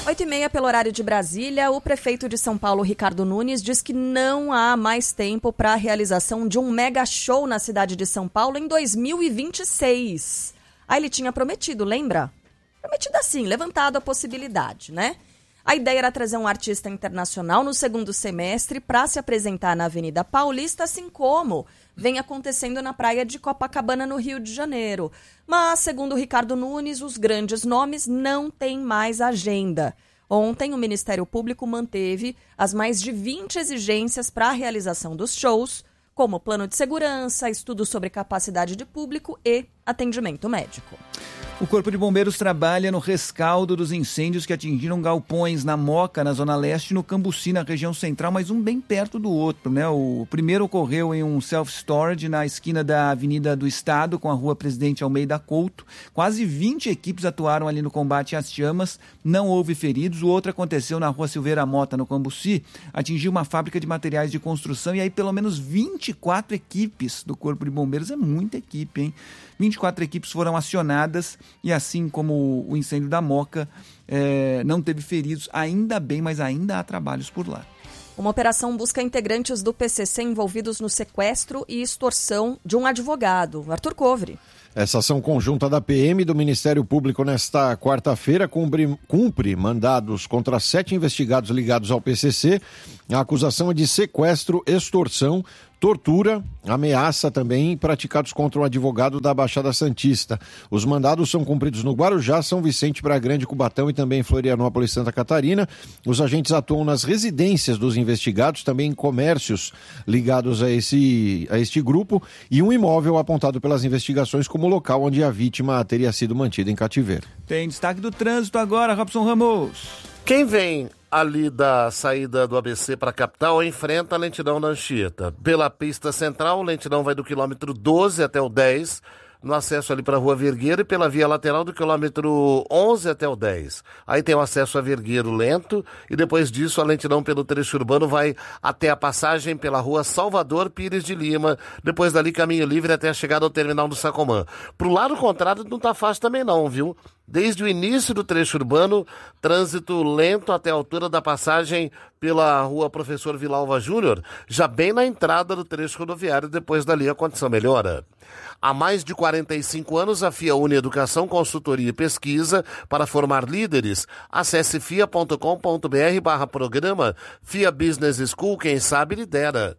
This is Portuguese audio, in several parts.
8h30 pelo horário de Brasília, o prefeito de São Paulo, Ricardo Nunes, diz que não há mais tempo para a realização de um mega show na cidade de São Paulo em 2026. Ele tinha prometido, lembra? Prometido assim, levantado a possibilidade, né? A ideia era trazer um artista internacional no segundo semestre para se apresentar na Avenida Paulista, assim como vem acontecendo na praia de Copacabana, no Rio de Janeiro. Mas, segundo Ricardo Nunes, os grandes nomes não têm mais agenda. Ontem, o Ministério Público manteve as mais de 20 exigências para a realização dos shows, como plano de segurança, estudo sobre capacidade de público e atendimento médico. O Corpo de Bombeiros trabalha no rescaldo dos incêndios que atingiram galpões na Moca, na Zona Leste, e no Cambuci, na região central, mas um bem perto do outro, né? O primeiro ocorreu em um self-storage na esquina da Avenida do Estado, com a Rua Presidente Almeida Couto. Quase 20 equipes atuaram ali no combate às chamas, não houve feridos. O outro aconteceu na Rua Silveira Mota, no Cambuci, atingiu uma fábrica de materiais de construção e aí pelo menos 24 equipes do Corpo de Bombeiros. É muita equipe, hein? 24 equipes foram acionadas e assim como o incêndio da Moca, não teve feridos, ainda bem, mas ainda há trabalhos por lá. Uma operação busca integrantes do PCC envolvidos no sequestro e extorsão de um advogado, Arthur Covre. Essa ação conjunta da PM e do Ministério Público nesta quarta-feira cumpre mandados contra 7 investigados ligados ao PCC. A acusação é de sequestro, extorsão, tortura, ameaça também praticados contra um advogado da Baixada Santista. Os mandados são cumpridos no Guarujá, São Vicente, Praia Grande, Cubatão e também em Florianópolis, Santa Catarina. Os agentes atuam nas residências dos investigados, também em comércios ligados a este grupo e um imóvel apontado pelas investigações como local onde a vítima teria sido mantida em cativeiro. Tem destaque do trânsito agora, Robson Ramos. Quem vem ali da saída do ABC para a capital enfrenta a lentidão na Anchieta. Pela pista central, a lentidão vai do quilômetro 12 até o 10, no acesso ali para a Rua Vergueiro, e pela via lateral do quilômetro 11 até o 10. Aí tem o acesso a Vergueiro lento e depois disso a lentidão pelo trecho urbano vai até a passagem pela Rua Salvador Pires de Lima, depois dali caminho livre até a chegada ao terminal do Sacomã. Pro lado contrário não tá fácil também não, viu? Desde o início do trecho urbano, trânsito lento até a altura da passagem pela Rua Professor Vilalva Júnior, já bem na entrada do trecho rodoviário, depois dali a condição melhora. Há mais de 45 anos, a FIA une Educação, Consultoria e Pesquisa para formar líderes. Acesse fia.com.br/programa. FIA Business School, quem sabe lidera.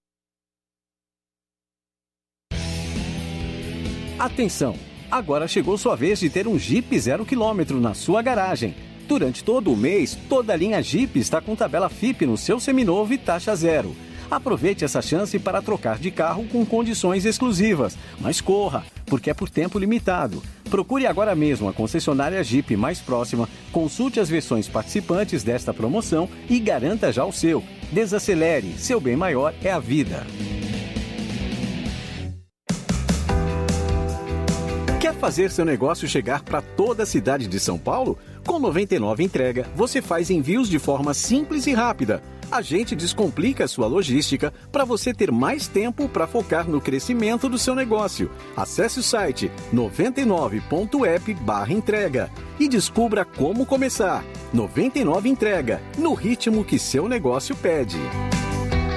Atenção! Agora chegou sua vez de ter um Jeep 0 km na sua garagem. Durante todo o mês, toda a linha Jeep está com tabela FIP no seu seminovo e taxa zero. Aproveite essa chance para trocar de carro com condições exclusivas. Mas corra, porque é por tempo limitado. Procure agora mesmo a concessionária Jeep mais próxima, consulte as versões participantes desta promoção e garanta já o seu. Desacelere, seu bem maior é a vida. Quer fazer seu negócio chegar para toda a cidade de São Paulo? Com 99 Entrega, você faz envios de forma simples e rápida. A gente descomplica a sua logística para você ter mais tempo para focar no crescimento do seu negócio. Acesse o site 99.app/entrega e descubra como começar. 99 Entrega, no ritmo que seu negócio pede.